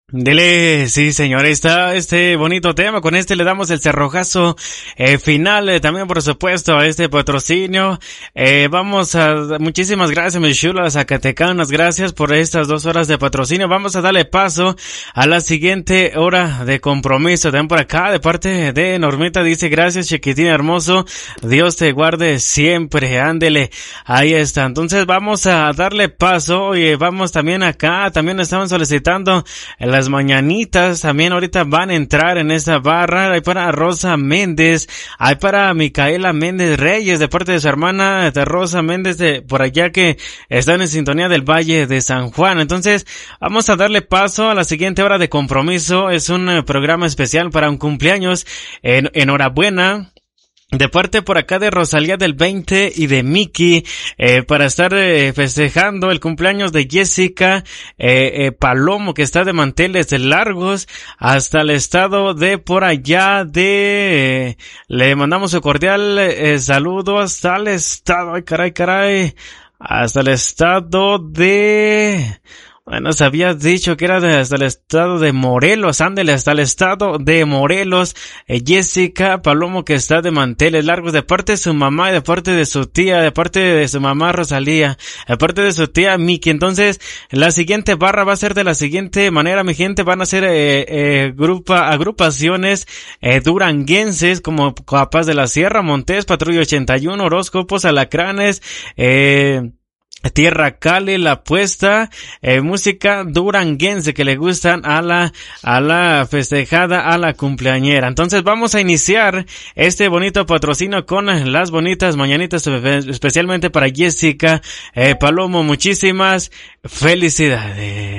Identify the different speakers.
Speaker 1: Dele, sí señor, está este bonito tema, con este le damos el cerrojazo final, también por supuesto a este patrocinio, muchísimas gracias mis chulas zacatecanas, gracias por estas 2 horas de patrocinio, vamos a darle paso a la siguiente hora de compromiso, también por acá de parte de Normita dice gracias chiquitín hermoso, Dios te guarde siempre, ándele, ahí está, entonces vamos a darle paso y vamos también acá, también estaban solicitando las mañanitas, también ahorita van a entrar en esta barra, hay para Rosa Méndez, hay para Micaela Méndez Reyes, de parte de su hermana de Rosa Méndez, de por allá que están en sintonía del Valle de San Juan. Entonces, vamos a darle paso a la siguiente hora de compromiso, es un programa especial para un cumpleaños, enhorabuena. De parte por acá de Rosalía del 20 y de Miki, para estar festejando el cumpleaños de Jessica Palomo, que está de manteles largos hasta el estado de por allá de... le mandamos un cordial saludo hasta el estado, ay caray, hasta el estado de... Bueno, se había dicho que era hasta el estado de Morelos, ándele, hasta el estado de Morelos, Jessica Palomo, que está de manteles largos, de parte de su mamá y de parte de su tía, de parte de su mamá Rosalía, de parte de su tía Miki. Entonces, la siguiente barra va a ser de la siguiente manera, mi gente, van a ser agrupaciones duranguenses, como Capaz de la Sierra, Montes, Patrulla 81, Horóscopos, Alacranes, Tierra Cali, La Apuesta, música duranguense que le gustan a la festejada, a la cumpleañera. Entonces vamos a iniciar este bonito patrocinio con las bonitas mañanitas, especialmente para Jessica Palomo. Muchísimas felicidades.